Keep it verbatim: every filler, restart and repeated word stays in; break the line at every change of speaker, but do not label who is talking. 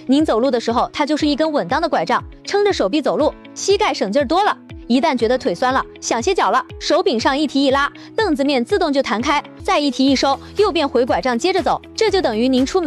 您走路的时候，它就是一根稳当的拐杖，撑着手臂走路，膝盖省劲儿多了。一旦觉得腿酸了，想歇脚了，手柄上一提一拉，凳子面自动就弹开，再一提一收，又变回拐杖接着走，这就等于您出门